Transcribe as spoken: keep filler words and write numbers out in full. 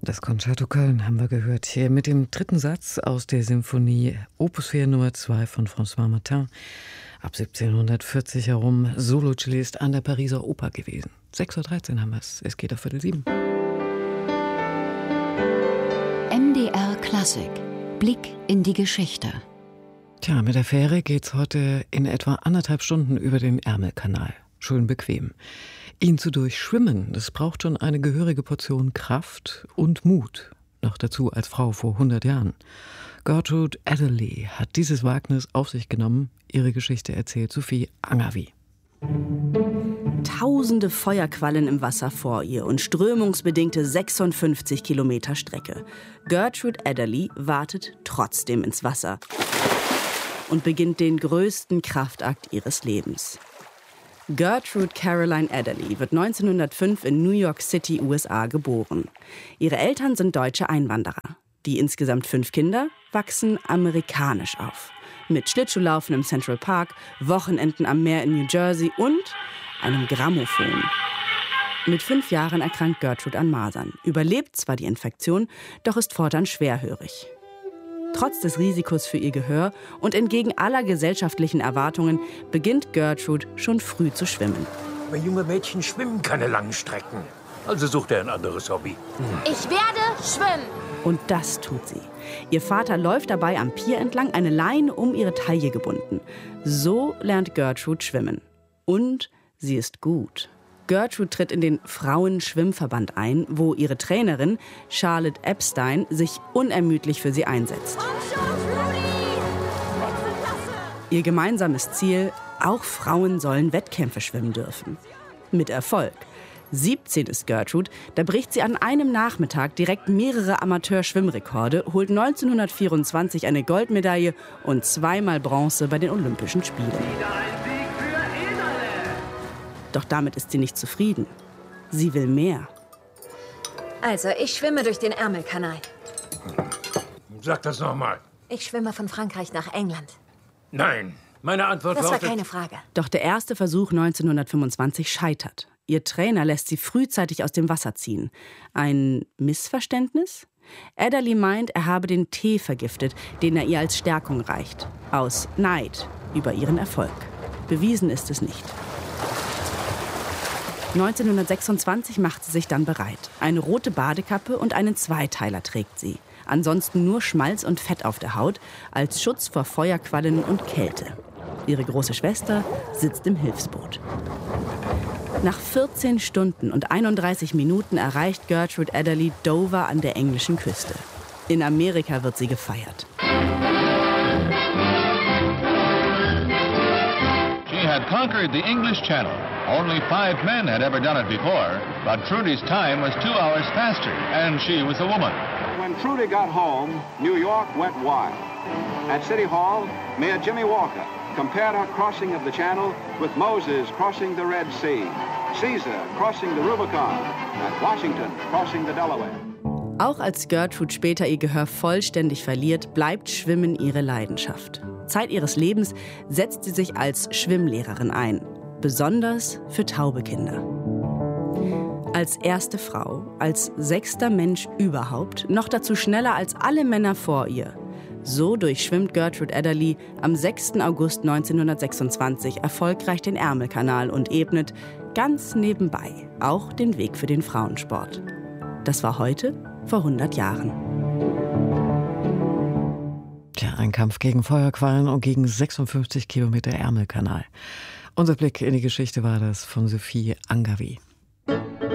Das Concerto Köln haben wir gehört hier mit dem dritten Satz aus der Symphonie Opus vier Nummer zwei von François Martin. Ab siebzehnhundertvierzig herum Solo-Cellist an der Pariser Oper gewesen. sechs Uhr dreizehn haben wir es. Es geht auf Viertel sieben. M D R Klassik. Blick in die Geschichte. Tja, mit der Fähre geht's heute in etwa anderthalb Stunden über den Ärmelkanal. Schön bequem. Ihn zu durchschwimmen, das braucht schon eine gehörige Portion Kraft und Mut. Noch dazu als Frau vor hundert Jahren. Gertrude Adderley hat dieses Wagnis auf sich genommen. Ihre Geschichte erzählt Sophie Angervi. Tausende Feuerquallen im Wasser vor ihr und strömungsbedingte sechsundfünfzig Kilometer Strecke. Gertrude Adderley wartet trotzdem ins Wasser und beginnt den größten Kraftakt ihres Lebens. Gertrude Caroline Adderley wird neunzehnhundertfünf in New York City, U S A, geboren. Ihre Eltern sind deutsche Einwanderer. Die insgesamt fünf Kinder wachsen amerikanisch auf. Mit Schlittschuhlaufen im Central Park, Wochenenden am Meer in New Jersey und einem Grammophon. Mit fünf Jahren erkrankt Gertrude an Masern, überlebt zwar die Infektion, doch ist fortan schwerhörig. Trotz des Risikos für ihr Gehör und entgegen aller gesellschaftlichen Erwartungen beginnt Gertrude schon früh zu schwimmen. Aber junge Mädchen schwimmen keine langen Strecken. Also sucht er ein anderes Hobby. Hm. Ich werde schwimmen. Und das tut sie. Ihr Vater läuft dabei am Pier entlang, eine Leine um ihre Taille gebunden. So lernt Gertrude schwimmen. Und sie ist gut. Gertrude tritt in den Frauenschwimmverband ein, wo ihre Trainerin Charlotte Epstein sich unermüdlich für sie einsetzt. Ihr gemeinsames Ziel: auch Frauen sollen Wettkämpfe schwimmen dürfen. Mit Erfolg. siebzehn ist Gertrude, da bricht sie an einem Nachmittag direkt mehrere Amateurschwimmrekorde, holt neunzehnhundertvierundzwanzig eine Goldmedaille und zweimal Bronze bei den Olympischen Spielen. Doch damit ist sie nicht zufrieden. Sie will mehr. Also, ich schwimme durch den Ärmelkanal. Sag das nochmal. Ich schwimme von Frankreich nach England. Nein, meine Antwort Das war lautet... keine Frage. Doch der erste Versuch neunzehnhundertfünfundzwanzig scheitert. Ihr Trainer lässt sie frühzeitig aus dem Wasser ziehen. Ein Missverständnis? Adderley meint, er habe den Tee vergiftet, den er ihr als Stärkung reicht. Aus Neid über ihren Erfolg. Bewiesen ist es nicht. neunzehnhundertsechsundzwanzig macht sie sich dann bereit. Eine rote Badekappe und einen Zweiteiler trägt sie. Ansonsten nur Schmalz und Fett auf der Haut, als Schutz vor Feuerquallen und Kälte. Ihre große Schwester sitzt im Hilfsboot. Nach vierzehn Stunden und einunddreißig Minuten erreicht Gertrude Adderley Dover an der englischen Küste. In Amerika wird sie gefeiert. She had conquered the English Channel. Only five men had ever done it before, but Trudy's time was two hours faster, and she was a woman. When Trudy got home, New York went wild. At City Hall, Mayor Jimmy Walker compared her crossing of the Channel with Moses crossing the Red Sea, Caesar crossing the Rubicon, and Washington crossing the Delaware. Auch als Gertrude später ihr Gehör vollständig verliert, bleibt Schwimmen ihre Leidenschaft. Zeit ihres Lebens setzt sie sich als Schwimmlehrerin ein. Besonders für taube Kinder. Als erste Frau, als sechster Mensch überhaupt, noch dazu schneller als alle Männer vor ihr. So durchschwimmt Gertrude Adderley am sechsten August neunzehnhundertsechsundzwanzig erfolgreich den Ärmelkanal und ebnet ganz nebenbei auch den Weg für den Frauensport. Das war heute vor hundert Jahren. Tja, ein Kampf gegen Feuerquallen und gegen sechsundfünfzig Kilometer Ärmelkanal. Unser Blick in die Geschichte war das von Sophie Angervi.